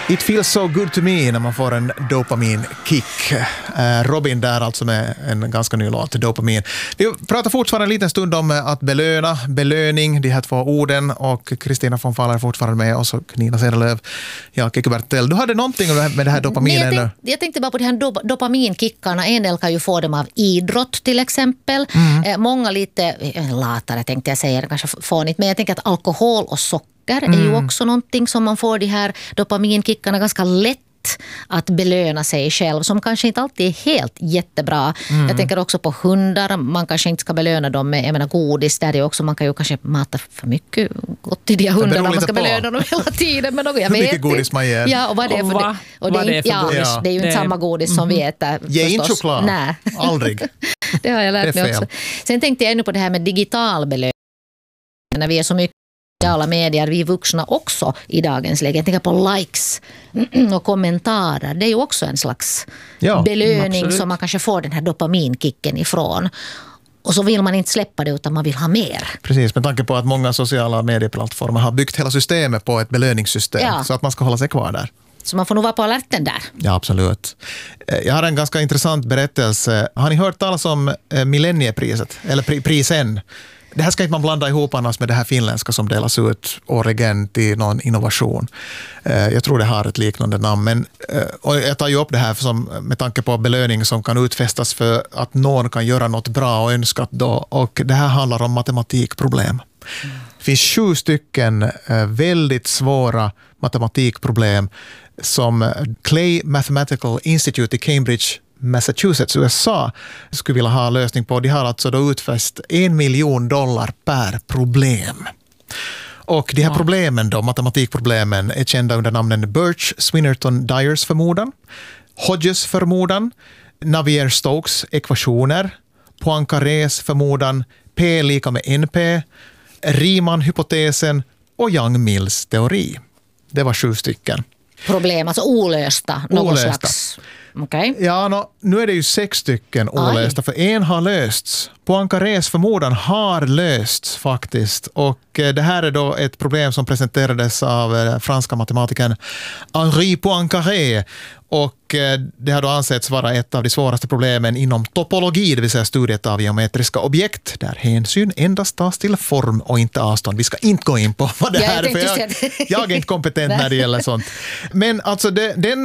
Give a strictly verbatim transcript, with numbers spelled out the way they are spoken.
It feels so good to me när man får en dopaminkick. Eh, Robin där alltså med en ganska ny låt, dopamin. Vi pratar fortfarande en liten stund om att belöna, belöning, de här två orden, och Kristina von Faller är fortfarande med oss och Nina Cederlöf, ja, Kikki Bertell. Du hade någonting med det här dopaminen? Jag tänkte, jag tänkte bara på de här dop- dopaminkickarna. En del kan ju få dem av idrott till exempel. Mm. Eh, många lite latare tänkte jag säga, kanske fånigt, men jag tänker att alkohol och socker Mm. är ju också någonting som man får de här dopaminkickarna ganska lätt att belöna sig själv, som kanske inte alltid är helt jättebra. Mm. Jag tänker också på hundar. Man kanske inte ska belöna dem med, jag menar, godis. Där är också, man kan ju kanske mata för mycket gott till de här hundarna. Man ska på. belöna dem hela tiden. Men något, jag Hur vet mycket godis man ger. Ja, och vad det är för, och va? och det är, det är för ja, godis. Det är ju inte det samma godis som mm. vi äter. Ge inte choklad. Nej. Aldrig. Det har jag lärt mig också. Sen tänkte jag ännu på det här med digital belöning. När vi är så mycket sociala medier, vi vuxna också i dagens läge. Jag tänker på likes och kommentarer. Det är ju också en slags ja, belöning absolut. Som man kanske får den här dopaminkicken ifrån. Och så vill man inte släppa det, utan man vill ha mer. Precis, med tanke på att många sociala medieplattformar har byggt hela systemet på ett belöningssystem. Ja. Så att man ska hålla sig kvar där. Så man får nog vara på alerten där. Ja, absolut. Jag har en ganska intressant berättelse. Har ni hört talas om millenniepriset? Eller pri- prisen? Det här ska inte man blanda ihop annars med det här finländska som delas ut årligen till någon innovation. Jag tror det har ett liknande namn. Men, och jag tar ju upp det här som, med tanke på belöning som kan utfästas för att någon kan göra något bra och önskat då. Och det här handlar om matematikproblem. Mm. Det finns sju stycken väldigt svåra matematikproblem som Clay Mathematical Institute i Cambridge, Massachusetts, U S A, skulle vilja ha lösning på. De har alltså då utfäst en miljon dollar per problem. Och de här problemen då, matematikproblemen, är kända under namnen Birch, Swinnerton, Dyers förmodan, Hodges förmodan, Navier-Stokes ekvationer, Poincarés förmodan, P lika med N P, Riemann-hypotesen och Young-Mills teori. Det var sju stycken. Problem, alltså olösta. Någon olösta. Slags. Okay. Ja, no, nu är det ju sex stycken olösta. Aj. För en har lösts. Poincarés förmodan har lösts faktiskt. Och det här är då ett problem som presenterades av franska matematikern Henri Poincaré. Och det har då ansetts vara ett av de svåraste problemen inom topologi, det vill säga studiet av geometriska objekt, där hänsyn endast tas till form och inte avstånd. Vi ska inte gå in på vad det ja, här är, för jag, jag är inte kompetent när det gäller sånt. Men alltså det, den